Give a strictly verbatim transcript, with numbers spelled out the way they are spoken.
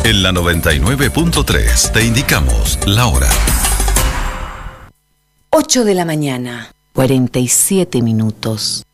En la noventa y nueve punto tres te indicamos la hora. ocho de la mañana, cuarenta y siete minutos.